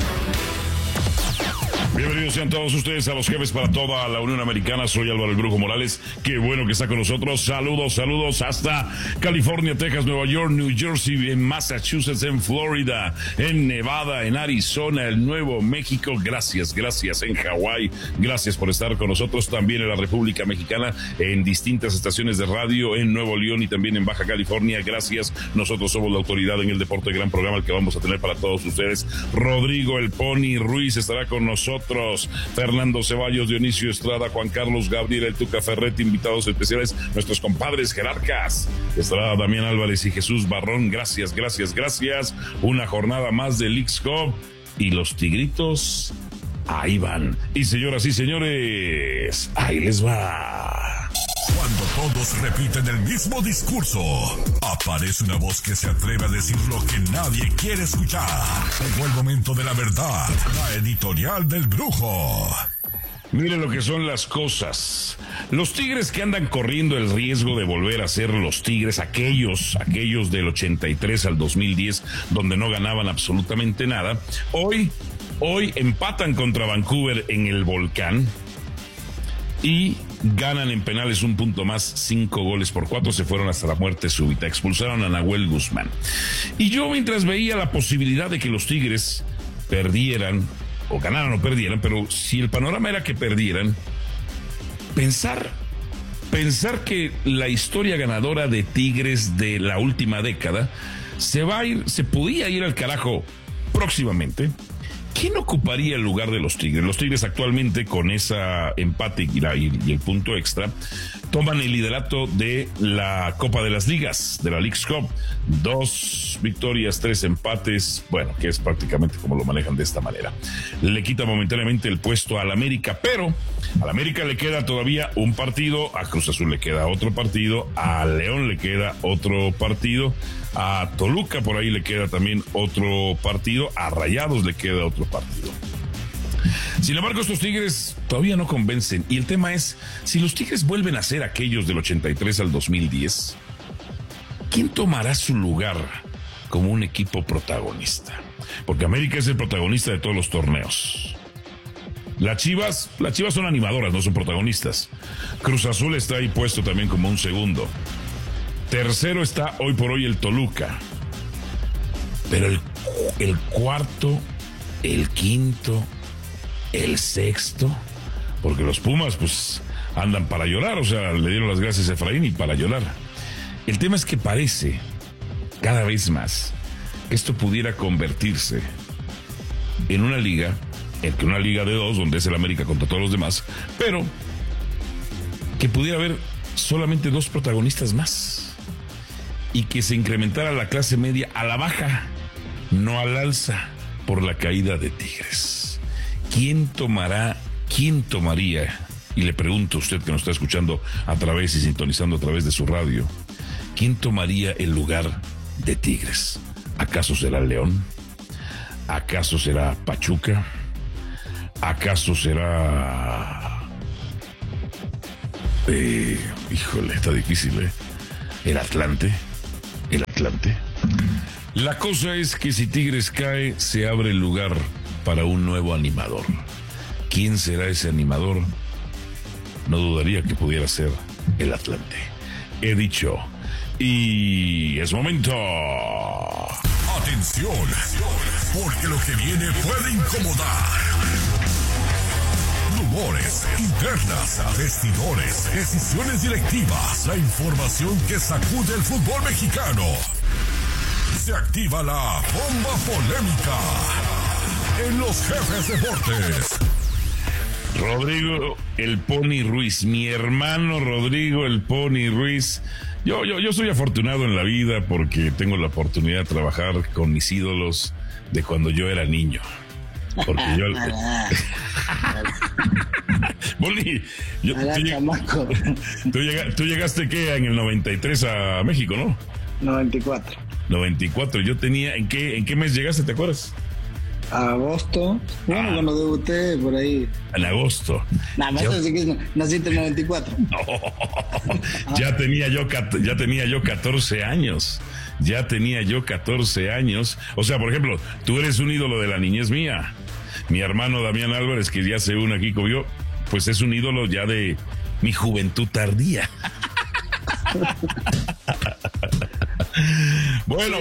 Bienvenidos sean todos ustedes a Los Jefes para toda la Unión Americana. Soy Álvaro El Brujo Morales. Qué bueno que está con nosotros. Saludos hasta California, Texas, Nueva York, New Jersey, en Massachusetts, en Florida, en Nevada, en Arizona, el Nuevo México. Gracias en Hawái. Gracias por estar con nosotros también en la República Mexicana, en distintas estaciones de radio, en Nuevo León y también en Baja California. Gracias. Nosotros somos la autoridad en el deporte. Gran programa el que vamos a tener para todos ustedes. Rodrigo El Pony Ruiz estará con nosotros. Fernando Ceballos, Dionisio Estrada, Juan Carlos Gabriel, el Tuca Ferretti, invitados especiales, nuestros compadres jerarcas. Estará Damián Álvarez y Jesús Barrón. Gracias. Una jornada más de Leagues Cup y los Tigritos ahí van. Y señoras y señores, ahí les va. Cuando todos repiten el mismo discurso, aparece una voz que se atreve a decir lo que nadie quiere escuchar. Llegó el momento de la verdad, la editorial del Brujo. Miren lo que son las cosas. Los Tigres que andan corriendo el riesgo de volver a ser los Tigres, aquellos del 83 al 2010, donde no ganaban absolutamente nada, hoy empatan contra Vancouver en el Volcán y ganan en penales un punto más, 5-4, se fueron hasta la muerte súbita, expulsaron a Nahuel Guzmán. Y yo mientras veía la posibilidad de que los Tigres perdieran, o ganaran o perdieran, pero si el panorama era que perdieran, pensar que la historia ganadora de Tigres de la última década se podía ir al carajo próximamente. ¿Quién ocuparía el lugar de los Tigres? Los Tigres actualmente con esa empate y el punto extra toman el liderato de la Copa de las Ligas, de la Leagues Cup. 2 victorias, 3 empates, bueno, que es prácticamente como lo manejan de esta manera. Le quita momentáneamente el puesto al América, pero al América le queda todavía un partido, a Cruz Azul le queda otro partido, a León le queda otro partido, a Toluca por ahí le queda también otro partido, a Rayados le queda otro partido. Sin embargo, estos Tigres todavía no convencen. Y el tema es, si los Tigres vuelven a ser aquellos del 83 al 2010, ¿quién tomará su lugar como un equipo protagonista. Porque América es el protagonista de todos los torneos. Las Chivas son animadoras, no son protagonistas. Cruz Azul está ahí puesto también como un segundo. Tercero está hoy por hoy el Toluca. Pero el cuarto, el quinto, el sexto, porque los Pumas pues andan para llorar, o sea, le dieron las gracias a Efraín y para llorar. El tema es que parece cada vez más que esto pudiera convertirse en una liga de dos, donde es el América contra todos los demás, pero que pudiera haber solamente dos protagonistas más y que se incrementara la clase media a la baja, no al alza, por la caída de Tigres. ¿Quién tomaría, y le pregunto a usted que nos está escuchando a través y sintonizando a través de su radio, quién tomaría el lugar de Tigres? ¿Acaso será León? ¿Acaso será Pachuca? ¿Acaso será... híjole, está difícil, ¿El Atlante? La cosa es que si Tigres cae, se abre el lugar para un nuevo animador. ¿Quién será ese animador? No dudaría que pudiera ser el Atlante. He dicho, y es momento. Atención, porque lo que viene puede incomodar. Rumores, internas, vestidores, decisiones directivas, la información que sacude el fútbol mexicano. Se activa la bomba polémica en los Jefes Deportes. Rodrigo el Pony Ruiz, mi hermano Rodrigo el Pony Ruiz. Yo soy afortunado en la vida porque tengo la oportunidad de trabajar con mis ídolos de cuando yo era niño. Porque yo... Boli, tú llegaste ¿qué? En el 93 a México, ¿no? 94. Yo tenía... ¿En qué mes llegaste, te acuerdas? Agosto. Bueno, cuando debuté por ahí. En agosto. Nada más así que naciste en 94. No. Ya tenía yo 14 años. O sea, por ejemplo, tú eres un ídolo de la niñez mía. Mi hermano Damián Álvarez, que ya se une aquí conmigo, pues es un ídolo ya de mi juventud tardía. Bueno,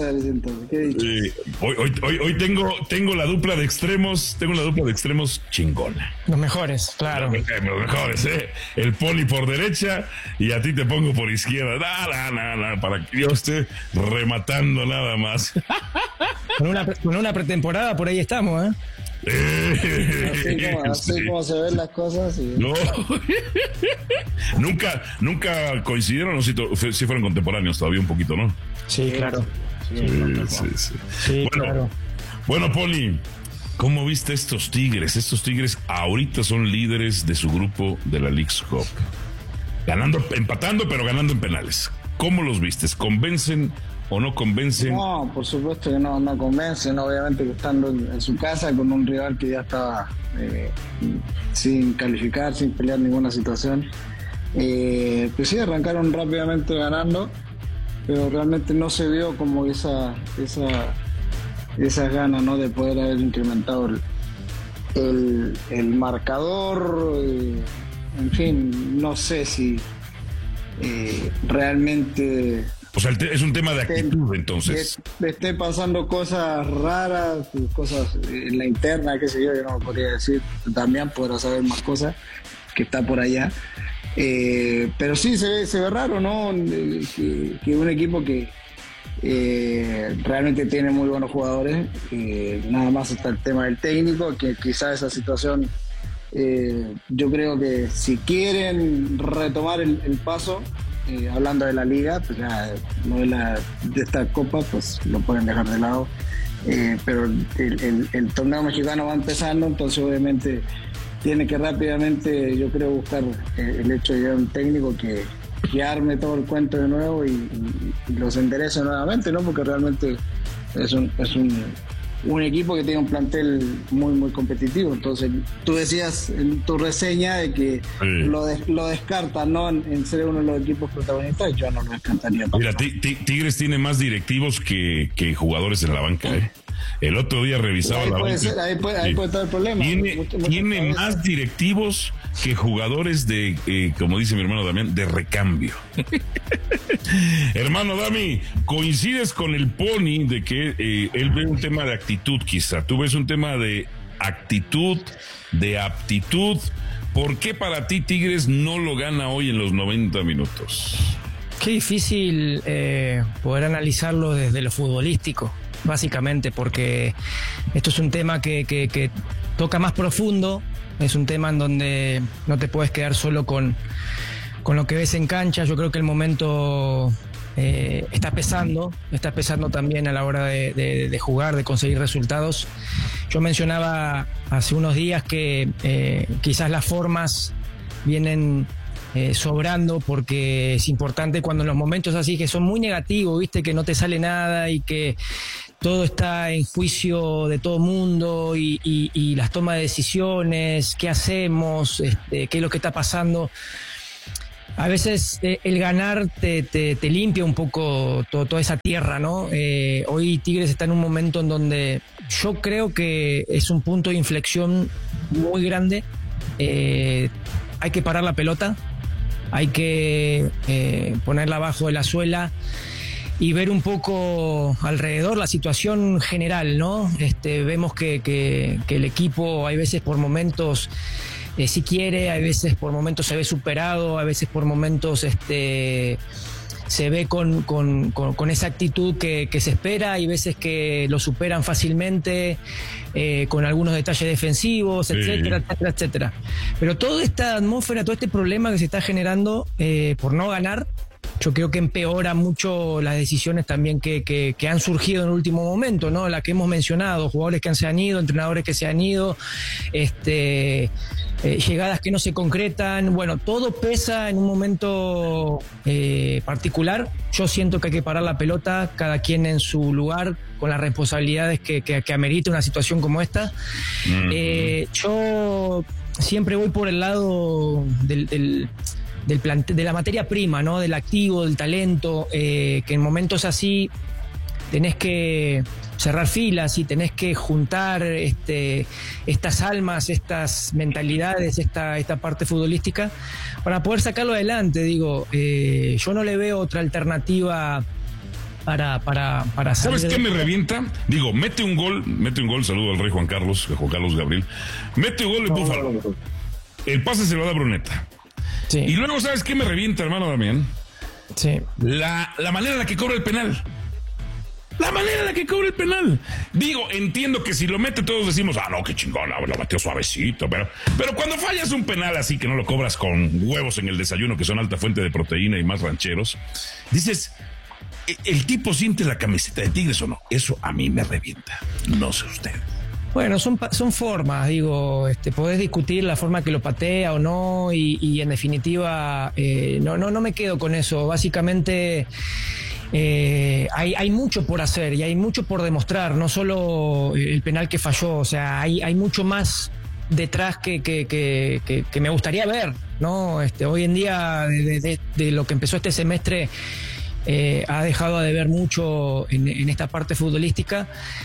hoy tengo la dupla de extremos, chingona. Los mejores, claro. Los mejores, el Poli por derecha y a ti te pongo por izquierda. No, para que yo esté rematando nada más. Con una pretemporada por ahí estamos, ¿eh? Así como se ven las cosas. No. Nunca coincidieron, o si fueron contemporáneos todavía un poquito, ¿no? Sí, claro. Sí, bueno, claro. Bueno, Poli, ¿cómo viste estos Tigres? Estos Tigres ahorita son líderes de su grupo de la Leagues Cup. Empatando, pero ganando en penales. ¿Cómo los vistes? ¿Convencen o no convencen? No, por supuesto que no convencen, obviamente que estando en su casa con un rival que ya estaba sin calificar, sin pelear ninguna situación. Pues sí, arrancaron rápidamente ganando, pero realmente no se vio como esas ganas, ¿no?, de poder haber incrementado el marcador. En fin, no sé si realmente... O sea, es un tema de actitud, entonces. Esté pasando cosas raras, cosas en la interna, qué sé yo no lo podría decir. También podrá saber más cosas, que está por allá. Pero sí se ve raro, ¿no? Que un equipo que realmente tiene muy buenos jugadores, nada más está el tema del técnico, que quizá esa situación, yo creo que si quieren retomar el paso, hablando de la liga, pues ya no de esta copa, pues lo pueden dejar de lado. Pero el torneo mexicano va empezando, entonces obviamente tiene que rápidamente, yo creo, buscar el hecho de llegar a un técnico que arme todo el cuento de nuevo y los enderece nuevamente, ¿no? Porque realmente es un un equipo que tiene un plantel muy, muy competitivo. Entonces, tú decías en tu reseña de que lo descartan, ¿no? En ser uno de los equipos protagonistas, yo no lo descartaría. Mira, Tigres tiene más directivos que jugadores en la banca, ¿eh? El otro día revisaba la banca. Ahí puede estar el problema. Tiene más directivos que jugadores de, como dice mi hermano Damián, de recambio. Hermano Dami, coincides con el Pony de que él ve un tema de actitud, quizá. Tú ves un tema de actitud, de aptitud. ¿Por qué para ti Tigres no lo gana hoy en los 90 minutos? Qué difícil poder analizarlo desde lo futbolístico, básicamente, porque esto es un tema que toca más profundo, es un tema en donde no te puedes quedar solo con lo que ves en cancha. Yo creo que el momento está pesando también a la hora de jugar, de conseguir resultados. Yo mencionaba hace unos días que quizás las formas vienen sobrando, porque es importante cuando en los momentos así que son muy negativos, viste, que no te sale nada y que todo está en juicio de todo mundo y las tomas de decisiones, qué hacemos, qué es lo que está pasando. A veces el ganar te limpia un poco toda esa tierra, ¿no? Hoy Tigres está en un momento en donde yo creo que es un punto de inflexión muy grande. Hay que parar la pelota, hay que ponerla abajo de la suela y ver un poco alrededor la situación general, ¿no? Vemos que el equipo hay veces por momentos sí quiere, hay veces por momentos se ve superado, a veces por momentos se ve con esa actitud que se espera, hay veces que lo superan fácilmente, con algunos detalles defensivos, etcétera, etcétera, etcétera. Pero toda esta atmósfera, todo este problema que se está generando por no ganar, yo creo que empeora mucho las decisiones también que han surgido en el último momento, ¿no? La que hemos mencionado, jugadores que se han ido, entrenadores que se han ido, llegadas que no se concretan. Bueno, todo pesa en un momento particular. Yo siento que hay que parar la pelota, cada quien en su lugar, con las responsabilidades que amerita una situación como esta. Yo siempre voy por el lado de la materia prima, ¿no? Del activo, del talento, que en momentos así tenés que cerrar filas y tenés que juntar estas almas, estas mentalidades, esta parte futbolística para poder sacarlo adelante. Digo, yo no le veo otra alternativa para ¿Sabes qué me revienta? Digo, mete un gol, saludo al rey Juan Carlos Gabriel, mete un gol de Búfalo, el pase se lo da Bruneta. Sí. Y luego, ¿sabes qué me revienta, hermano Damián? Sí. La manera en la que cobra el penal. Digo, entiendo que si lo mete todos decimos, no, qué chingón, lo batió suavecito, pero cuando fallas un penal así que no lo cobras con huevos en el desayuno, que son alta fuente de proteína y más rancheros, dices, ¿el tipo siente la camiseta de Tigres o no? Eso a mí me revienta, no sé usted. Bueno, son formas, digo, podés discutir la forma que lo patea o no, y en definitiva no me quedo con eso. Básicamente hay mucho por hacer y hay mucho por demostrar, no solo el penal que falló, o sea, hay mucho más detrás que me gustaría ver, ¿no? Hoy en día, de lo que empezó este semestre, ha dejado de ver mucho en esta parte futbolística.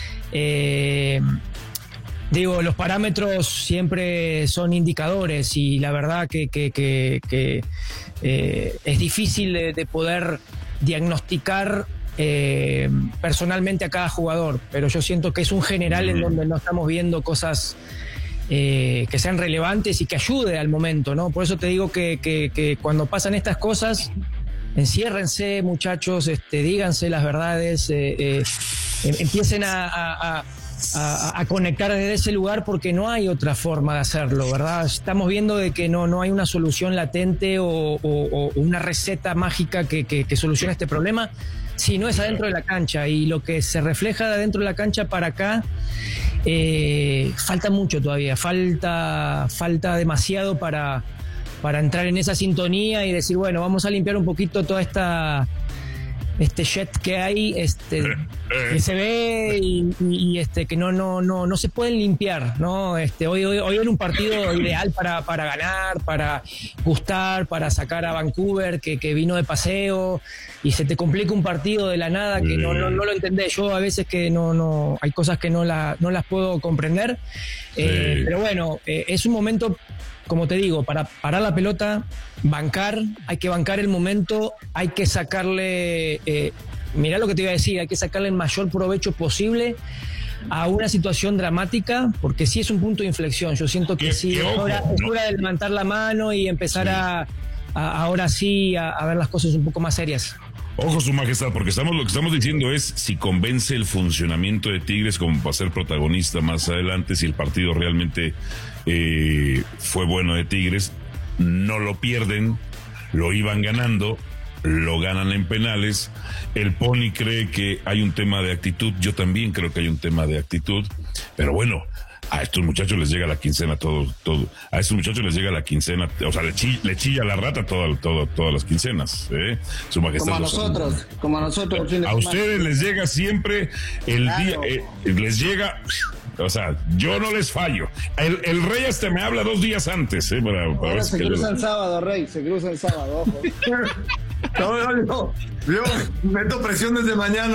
Digo, los parámetros siempre son indicadores y la verdad que es difícil de poder diagnosticar personalmente a cada jugador, pero yo siento que es un general en donde no estamos viendo cosas que sean relevantes y que ayude al momento, ¿no? Por eso te digo que cuando pasan estas cosas, enciérrense, muchachos, díganse las verdades, empiecen a conectar desde ese lugar, porque no hay otra forma de hacerlo, ¿verdad? Estamos viendo de que no hay una solución latente o una receta mágica que solucione este problema, si no es adentro de la cancha, y lo que se refleja de adentro de la cancha para acá, falta mucho todavía, falta demasiado para entrar en esa sintonía y decir, bueno, vamos a limpiar un poquito toda esta jet que hay, que se ve y que no se pueden limpiar, ¿no? Hoy era un partido ideal para ganar, para gustar, para sacar a Vancouver, que vino de paseo, y se te complica un partido de la nada que no lo entendés. Yo a veces que no hay cosas que no las puedo comprender, pero bueno, es un momento, como te digo, para parar la pelota, hay que bancar el momento, hay que sacarle, mirá lo que te iba a decir, hay que sacarle el mayor provecho posible a una situación dramática, porque sí es un punto de inflexión. Yo siento que sí, es hora de levantar la mano y empezar ahora sí a ver las cosas un poco más serias. Ojo, Su Majestad, porque lo que estamos diciendo es si convence el funcionamiento de Tigres como para ser protagonista más adelante, si el partido realmente fue bueno de Tigres, no lo pierden, lo iban ganando, lo ganan en penales. El Pony cree que hay un tema de actitud, yo también creo que hay un tema de actitud, pero bueno, a estos muchachos les llega la quincena todo. A estos muchachos les llega la quincena, o sea, le chilla la rata todas las quincenas, Su Majestad. Como a nosotros. A ustedes les llega siempre el día, les llega, o sea, yo no les fallo. El Rey hasta me habla 2 días antes, para ver si se cruza el sábado, Rey, se cruza el sábado, ojo. No, yo meto presión desde mañana.